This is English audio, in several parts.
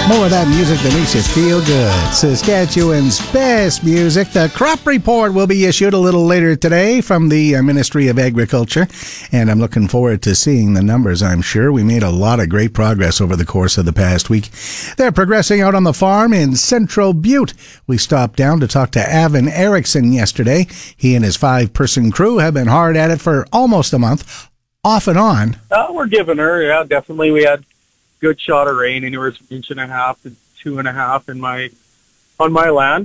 More of that music that makes you feel good. Saskatchewan's best music. The crop report will be issued a little later today from the Ministry of Agriculture, and I'm looking forward to seeing the numbers, I'm sure. We made a lot of great progress over the course of the past week. They're progressing out on the farm in Central Butte. We stopped down to talk to Avin Erickson yesterday. He and his 5-person crew have been hard at it for almost a month, off and on. We're giving her, yeah, definitely. We had good shot of rain, anywhere from 1.5 to 2.5 on my land,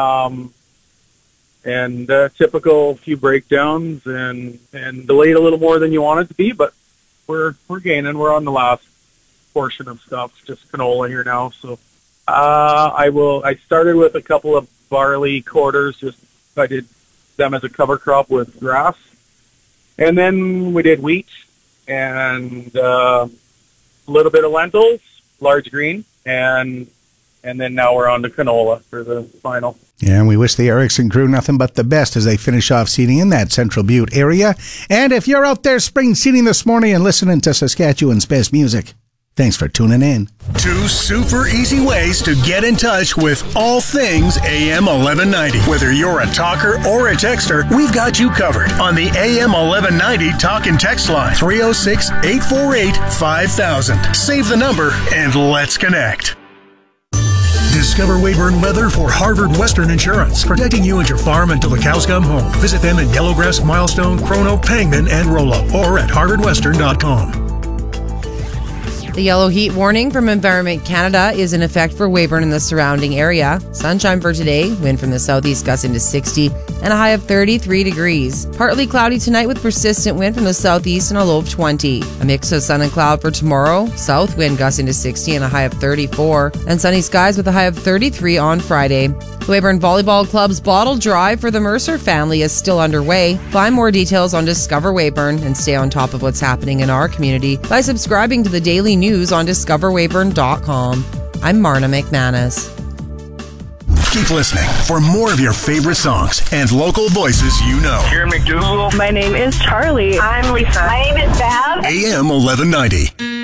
and typical few breakdowns and delayed a little more than you want it to be, but we're gaining. We're on the last portion of stuff, just canola here now. So I started with a couple of barley quarters. I did them as a cover crop with grass, and then we did wheat and a little bit of lentils, large green, and then now we're on to canola for the final. Yeah, and we wish the Erickson crew nothing but the best as they finish off seeding in that Central Butte area. And if you're out there spring seeding this morning and listening to Saskatchewan's best music, thanks for tuning in. 2 super easy ways to get in touch with all things AM 1190. Whether you're a talker or a texter, we've got you covered on the AM 1190 talk and text line, 306-848-5000. Save the number and let's connect. Discover Weyburn Weather for Harvard Western Insurance, protecting you and your farm until the cows come home. Visit them in Yellowgrass, Milestone, Chrono, Pangman, and Rollo, or at harvardwestern.com. The yellow heat warning from Environment Canada is in effect for Weyburn and the surrounding area. Sunshine for today, wind from the southeast gusting to 60 and a high of 33 degrees. Partly cloudy tonight with persistent wind from the southeast and a low of 20. A mix of sun and cloud for tomorrow, south wind gusting to 60 and a high of 34, and sunny skies with a high of 33 on Friday. The Weyburn Volleyball Club's bottle drive for the Mercer family is still underway. Find more details on Discover Weyburn and stay on top of what's happening in our community by subscribing to the daily news on discoverweyburn.com. I'm Marna McManus. Keep listening for more of your favorite songs and local voices you know. Here, McDougal. My name is Charlie. I'm Lisa. My name is Val. AM 1190.